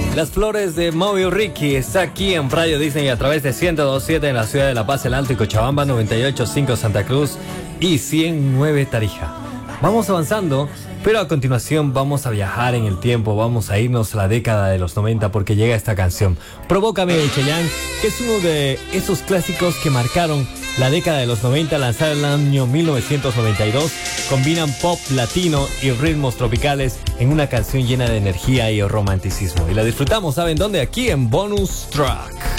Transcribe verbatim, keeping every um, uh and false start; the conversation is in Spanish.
Las Flores de Maui Ricky está aquí en Radio Disney a través de ciento dos punto siete en la ciudad de La Paz, El Alto y Cochabamba, noventa y ocho punto cinco Santa Cruz y ciento nueve Tarija. Vamos avanzando, pero a continuación vamos a viajar en el tiempo, vamos a irnos a la década de los noventa porque llega esta canción, Provócame de Chayanne, que es uno de esos clásicos que marcaron la década de los noventa, lanzada en el año mil novecientos noventa y dos, combinan pop latino y ritmos tropicales en una canción llena de energía y romanticismo. Y la disfrutamos, ¿saben dónde? Aquí en Bonus Track.